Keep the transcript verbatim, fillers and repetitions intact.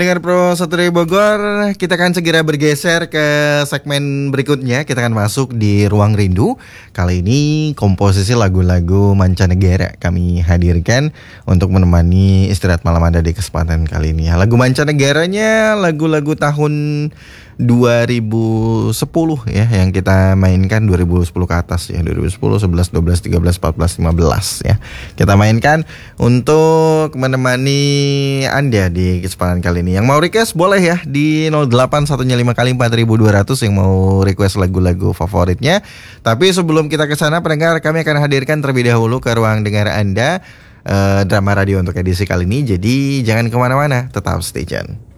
Dengar Pro Satria Bogor, kita akan segera bergeser ke segmen berikutnya. Kita akan masuk di Ruang Rindu. Kali ini komposisi lagu-lagu mancanegara kami hadirkan untuk menemani istirahat malam Anda di kesempatan kali ini. Lagu mancanegaranya lagu-lagu tahun dua ribu sepuluh ya, yang kita mainkan dua ribu sepuluh ke atas ya, dua ribu sepuluh, sebelas, dua belas, tiga belas, empat belas, lima belas ya. Kita mainkan untuk menemani Anda di kesempatan kali ini. Yang mau request boleh ya di nol delapan satu lima kali empat ribu dua ratus yang mau request lagu-lagu favoritnya. Tapi sebelum kita ke sana pendengar, kami akan hadirkan terlebih dahulu ke ruang dengar Anda uh, drama radio untuk edisi kali ini. Jadi jangan kemana-mana, tetap stay tune.